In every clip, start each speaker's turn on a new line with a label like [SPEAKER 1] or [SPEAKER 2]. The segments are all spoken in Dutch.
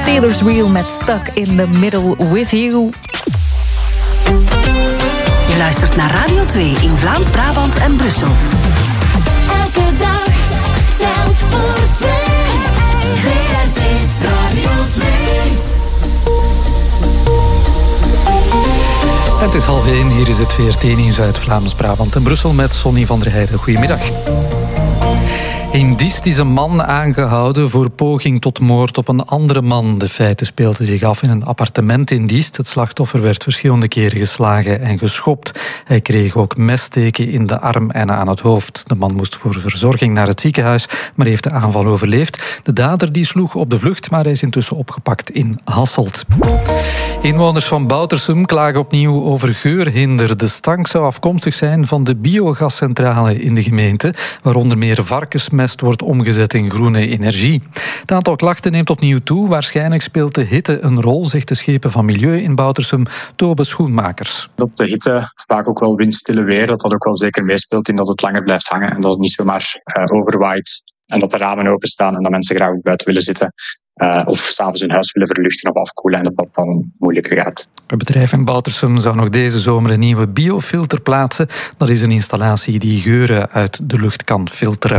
[SPEAKER 1] Steelers Wheel met Stuck in the Middle with You.
[SPEAKER 2] Je luistert naar Radio 2 in Vlaams-Brabant en Brussel.
[SPEAKER 3] Elke dag telt voor twee. VRT Radio 2.
[SPEAKER 4] En het is 12:30, hier is het VRT in Zuid-Vlaams-Brabant en Brussel met Sonny van der Heijden. Goedemiddag. In Diest is een man aangehouden voor poging tot moord op een andere man. De feiten speelden zich af in een appartement in Diest. Het slachtoffer werd verschillende keren geslagen en geschopt. Hij kreeg ook messteken in de arm en aan het hoofd. De man moest voor verzorging naar het ziekenhuis, maar heeft de aanval overleefd. De dader die sloeg op de vlucht, maar hij is intussen opgepakt in Hasselt. Inwoners van Boutersum klagen opnieuw over geurhinder. De stank zou afkomstig zijn van de biogascentrale in de gemeente, waar onder meer varkensmest wordt omgezet in groene energie. Het aantal klachten neemt opnieuw toe. Waarschijnlijk speelt de hitte een rol, zegt de schepen van Milieu in Boutersum, Tobe Schoenmakers.
[SPEAKER 5] Op de hitte, vaak ook wel windstille weer, dat ook wel zeker meespeelt in dat het langer blijft hangen en dat het niet zomaar overwaait. En dat de ramen openstaan en dat mensen graag ook buiten willen zitten. Of s'avonds hun huis willen verluchten of afkoelen en dat dat dan moeilijker gaat.
[SPEAKER 4] Het bedrijf in Boutersum zou nog deze zomer een nieuwe biofilter plaatsen. Dat is een installatie die geuren uit de lucht kan filteren.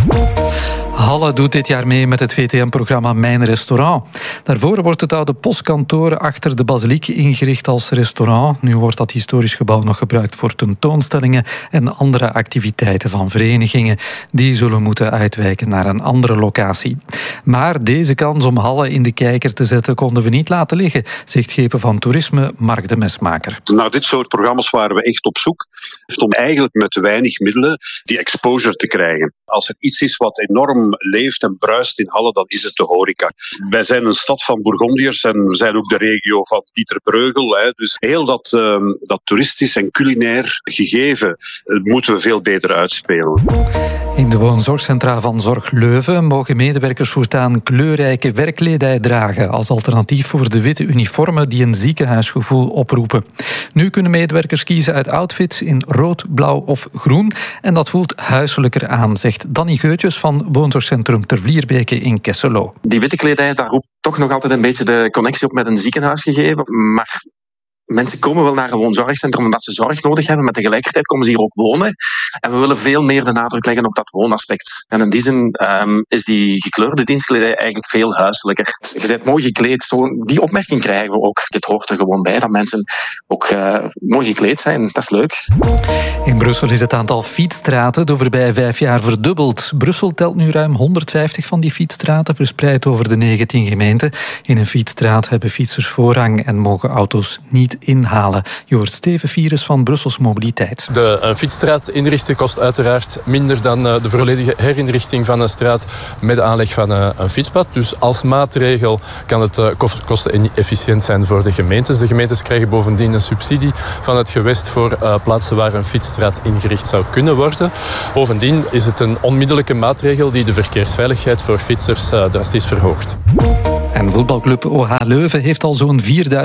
[SPEAKER 4] Halle doet dit jaar mee met het VTM-programma Mijn Restaurant. Daarvoor wordt het oude postkantoor achter de basiliek ingericht als restaurant. Nu wordt dat historisch gebouw nog gebruikt voor tentoonstellingen en andere activiteiten van verenigingen. Die zullen moeten uitwijken naar een andere locatie. Maar deze kans om Halle in de kijker te zetten konden we niet laten liggen, zegt schepen van toerisme Mark de Mesmaker.
[SPEAKER 6] Naar dit soort programma's waren we echt op zoek om eigenlijk met weinig middelen die exposure te krijgen. Als er iets is wat enorm leeft en bruist in Halle, dan is het de horeca. Wij zijn een stad van Bourgondiërs en we zijn ook de regio van Pieter Bruegel. Dus heel dat toeristisch en culinair gegeven moeten we veel beter uitspelen.
[SPEAKER 4] In de woonzorgcentra van Zorg Leuven mogen medewerkers voortaan kleurrijke werkkledij dragen als alternatief voor de witte uniformen die een ziekenhuisgevoel oproepen. Nu kunnen medewerkers kiezen uit outfits in rood, blauw of groen en dat voelt huiselijker aan, zegt Danny Geutjes van woonzorgcentrum Ter Vlierbeke in Kesselo.
[SPEAKER 7] Die witte kledij, daar roept toch nog altijd een beetje de connectie op met een ziekenhuisgegeven, maar mensen komen wel naar een woonzorgcentrum omdat ze zorg nodig hebben, maar tegelijkertijd komen ze hier ook wonen. En we willen veel meer de nadruk leggen op dat woonaspect. En in die zin is die gekleurde dienstkledij eigenlijk veel huiselijker. Je bent mooi gekleed. Die opmerking krijgen we ook. Dit hoort er gewoon bij, dat mensen ook mooi gekleed zijn. Dat is leuk.
[SPEAKER 4] In Brussel is het aantal fietsstraten de voorbije 5 jaar verdubbeld. Brussel telt nu ruim 150 van die fietsstraten, verspreid over de 19 gemeenten. In een fietsstraat hebben fietsers voorrang en mogen auto's niet inhalen. Je hoort Steven Vieres van Brussels Mobiliteit.
[SPEAKER 8] De fietsstraat inrichten kost uiteraard minder dan de volledige herinrichting van een straat met de aanleg van een fietspad. Dus als maatregel kan het kostenefficiënt zijn voor de gemeentes. De gemeentes krijgen bovendien een subsidie van het gewest voor plaatsen waar een fietsstraat ingericht zou kunnen worden. Bovendien is het een onmiddellijke maatregel die de verkeersveiligheid voor fietsers drastisch verhoogt.
[SPEAKER 4] En voetbalclub OH Leuven heeft al zo'n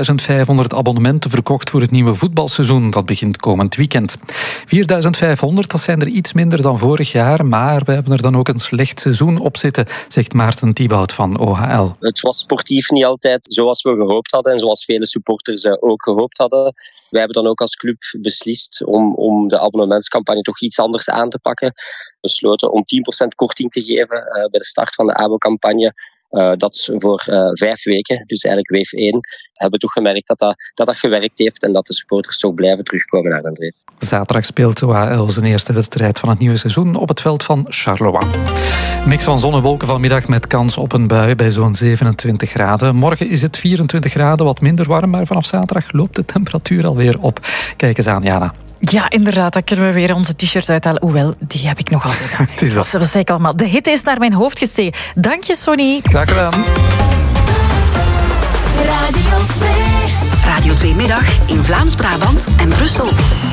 [SPEAKER 4] 4500 abonnementen verkocht voor het nieuwe voetbalseizoen. Dat begint komend weekend. 4500, dat zijn er iets minder dan vorig jaar, maar we hebben er dan ook een slecht seizoen op zitten, zegt Maarten Thibaut van OHL.
[SPEAKER 9] Het was sportief niet altijd zoals we gehoopt hadden en zoals vele supporters ook gehoopt hadden. Wij hebben dan ook als club beslist om de abonnementscampagne toch iets anders aan te pakken. Besloten om 10% korting te geven bij de start van de abo-campagne. Dat is voor 5 weken, dus eigenlijk weef 1, hebben we toch gemerkt dat gewerkt heeft en dat de supporters toch blijven terugkomen naar de dreef.
[SPEAKER 4] Zaterdag speelt OHL zijn eerste wedstrijd van het nieuwe seizoen op het veld van Charleroi. Mix van zon en wolken vanmiddag met kans op een bui bij zo'n 27 graden. Morgen is het 24 graden, wat minder warm, maar vanaf zaterdag loopt de temperatuur alweer op. Kijk eens aan, Jana.
[SPEAKER 1] Ja, inderdaad, dan kunnen we weer onze t-shirts uithalen. Hoewel, die heb ik nog altijd aan.
[SPEAKER 4] Het is dat.
[SPEAKER 1] Dat zei ik allemaal. De hitte is naar mijn hoofd gestegen. Dank je, Sonny.
[SPEAKER 4] Graag gedaan.
[SPEAKER 3] Radio 2.
[SPEAKER 2] Radio 2 Middag in Vlaams-Brabant en Brussel.